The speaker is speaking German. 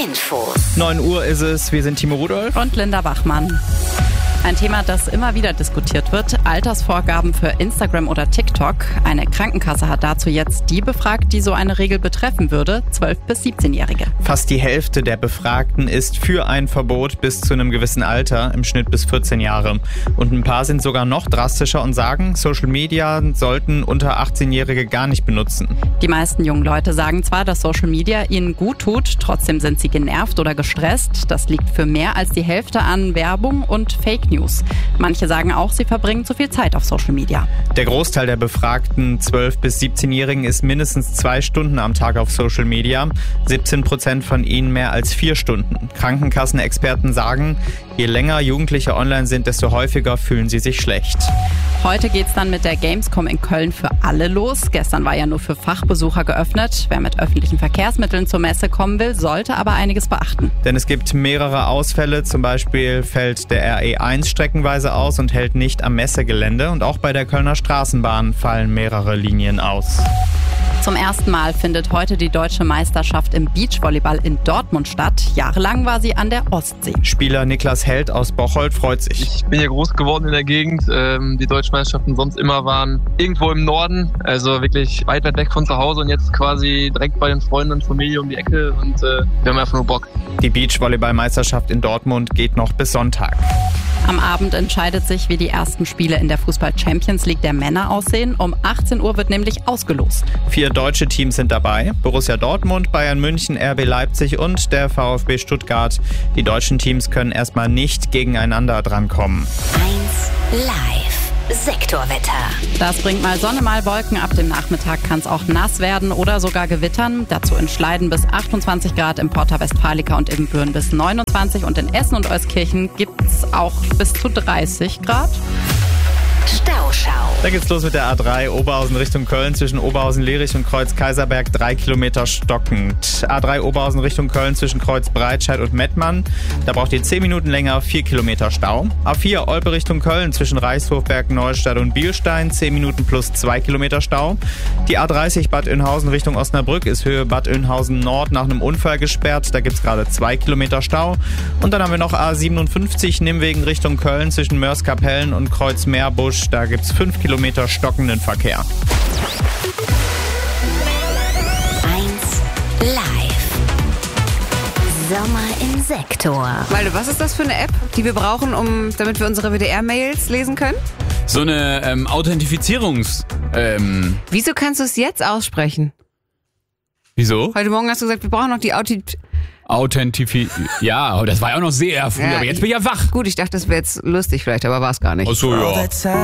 Infos. 9 Uhr ist es, wir sind Timo Rudolph und Linda Bachmann. Ein Thema, das immer wieder diskutiert wird, Altersvorgaben für Instagram oder TikTok. Eine Krankenkasse hat dazu jetzt die befragt, die so eine Regel betreffen würde, 12- bis 17-Jährige. Fast die Hälfte der Befragten ist für ein Verbot bis zu einem gewissen Alter, im Schnitt bis 14 Jahre. Und ein paar sind sogar noch drastischer und sagen, Social Media sollten unter 18-Jährige gar nicht benutzen. Die meisten jungen Leute sagen zwar, dass Social Media ihnen gut tut, trotzdem sind sie genervt oder gestresst. Das liegt für mehr als die Hälfte an Werbung und Fake News. Manche sagen auch, sie verbringen zu viel Zeit auf Social Media. Der Großteil der befragten 12- bis 17-Jährigen ist mindestens 2 Stunden am Tag auf Social Media. 17% von ihnen mehr als 4 Stunden. Krankenkassenexperten sagen, je länger Jugendliche online sind, desto häufiger fühlen sie sich schlecht. Heute geht's dann mit der Gamescom in Köln für alle los. Gestern war ja nur für Fachbesucher geöffnet. Wer mit öffentlichen Verkehrsmitteln zur Messe kommen will, sollte aber einiges beachten. Denn es gibt mehrere Ausfälle. Zum Beispiel fällt der RE1 streckenweise aus und hält nicht am Messegelände. Und auch bei der Kölner Straßenbahn fallen mehrere Linien aus. Zum ersten Mal findet heute die deutsche Meisterschaft im Beachvolleyball in Dortmund statt. Jahrelang war sie an der Ostsee. Spieler Niklas Held aus Bocholt freut sich. Ich bin hier groß geworden in der Gegend. Die deutschen Meisterschaften sonst immer waren irgendwo im Norden, also wirklich weit weg von zu Hause und jetzt quasi direkt bei den Freunden und Familie um die Ecke und wir haben einfach nur Bock. Die Beachvolleyball-Meisterschaft in Dortmund geht noch bis Sonntag. Am Abend entscheidet sich, wie die ersten Spiele in der Fußball-Champions League der Männer aussehen. Um 18 Uhr wird nämlich ausgelost. 4 deutsche Teams sind dabei. Borussia Dortmund, Bayern München, RB Leipzig und der VfB Stuttgart. Die deutschen Teams können erstmal nicht gegeneinander drankommen. 1 Live. Sektorwetter. Das bringt mal Sonne, mal Wolken. Ab dem Nachmittag kann es auch nass werden oder sogar gewittern. Dazu in Schleiden bis 28 Grad, im Porta Westfalica und Ibbenbüren bis 29 und in Essen und Euskirchen gibt es auch bis zu 30 Grad. Stauschau. Da geht's los mit der A3 Oberhausen Richtung Köln zwischen Oberhausen-Lierich und Kreuz-Kaiserberg 3 Kilometer stockend. A3 Oberhausen Richtung Köln zwischen Kreuz-Breitscheid und Mettmann. Da braucht ihr 10 Minuten länger, 4 Kilometer Stau. A4 Olpe Richtung Köln zwischen Reichshofberg, Neustadt und Bielstein 10 Minuten plus 2 Kilometer Stau. Die A30 Bad Oeynhausen Richtung Osnabrück ist Höhe Bad Oeynhausen Nord nach einem Unfall gesperrt. Da gibt's gerade 2 Kilometer Stau. Und dann haben wir noch A57 Nimmwegen Richtung Köln zwischen Mörs-Kapellen und Kreuz-Meerbusch. Da gibt's 5 Kilometer stockenden Verkehr. 1 Live. Sommer im Sektor. Malte, was ist das für eine App, die wir brauchen, damit wir unsere WDR-Mails lesen können? So eine Authentifizierungs... Wieso kannst du es jetzt aussprechen? Wieso? Heute Morgen hast du gesagt, wir brauchen noch die Ja, aber das war ja auch noch sehr früh, aber jetzt bin ich ja wach. Gut, ich dachte, das wäre jetzt lustig vielleicht, aber war es gar nicht. Ach so, ja.